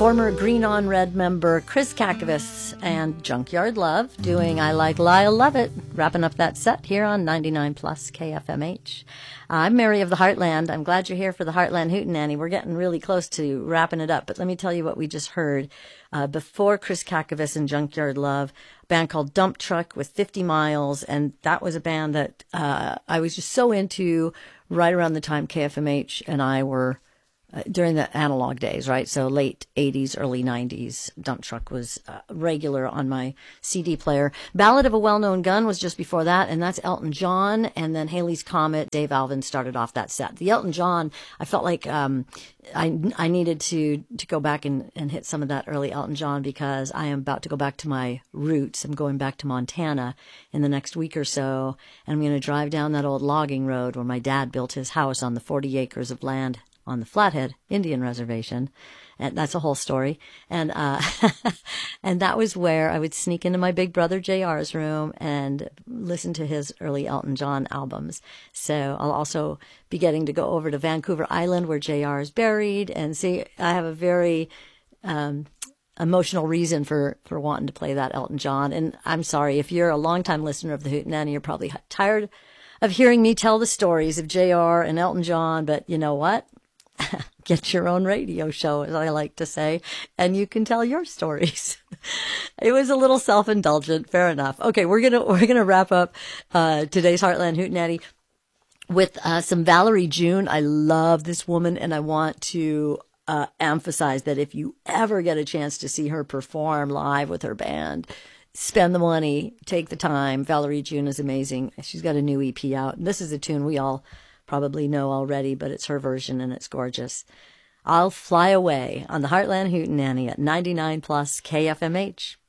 former Green on Red member Chris Kakovitz and Junkyard Love doing I Like Lyle Lovett, wrapping up that set here on 99 Plus KFMH. I'm Mary of the Heartland. I'm glad you're here for the Heartland Hootenanny. We're getting really close to wrapping it up, but let me tell you what we just heard. Before Chris Kakovitz and Junkyard Love, a band called Dump Truck with 50 Miles, and that was a band that I was just so into right around the time KFMH and I were during the analog days, right? So late 80s, early 90s, Dump Truck was regular on my CD player. Ballad of a Well-Known Gun was just before that, and that's Elton John. And then Haley's Comet, Dave Alvin started off that set. The Elton John, I felt like I needed to go back and hit some of that early Elton John because I am about to go back to my roots. I'm going back to Montana in the next week or so, and I'm going to drive down that old logging road where my dad built his house on the 40 acres of land on the Flathead Indian Reservation. And that's a whole story. And, and that was where I would sneak into my big brother JR's room and listen to his early Elton John albums. So I'll also be getting to go over to Vancouver Island where JR is buried and see, I have a very, emotional reason for wanting to play that Elton John. And I'm sorry, if you're a longtime listener of the Hootenanny, you're probably tired of hearing me tell the stories of JR and Elton John, but you know what? Get your own radio show, as I like to say, and you can tell your stories. It was a little self-indulgent, fair enough. Okay, we're gonna wrap up today's Heartland Hootenanny with some Valerie June. I love this woman, and I want to emphasize that if you ever get a chance to see her perform live with her band, spend the money, take the time. Valerie June is amazing. She's got a new EP out, and this is a tune we all probably know already, but it's her version and it's gorgeous. I'll Fly Away on the Heartland Hootenanny at 99 Plus KFMH.